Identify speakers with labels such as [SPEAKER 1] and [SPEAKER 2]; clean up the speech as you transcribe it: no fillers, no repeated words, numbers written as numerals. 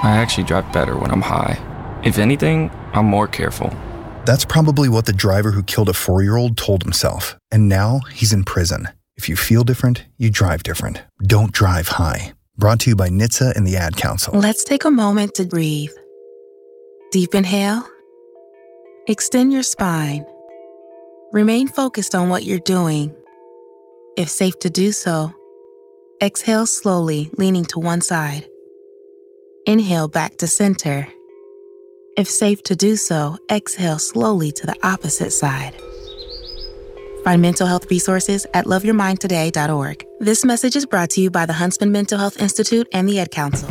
[SPEAKER 1] I actually drive better when I'm high. If anything, I'm more careful.
[SPEAKER 2] That's probably what the driver who killed a 4-year-old told himself, and now he's in prison. If you feel different, you drive different. Don't drive high. Brought to you by NHTSA and the Ad Council.
[SPEAKER 3] Let's take a moment to breathe. Deep inhale. Extend your spine. Remain focused on what you're doing. If safe to do so, exhale slowly, leaning to one side. Inhale back to center. If safe to do so, exhale slowly to the opposite side. Find mental health resources at loveyourmindtoday.org. This message is brought to you by the Huntsman Mental Health Institute and the Ad Council.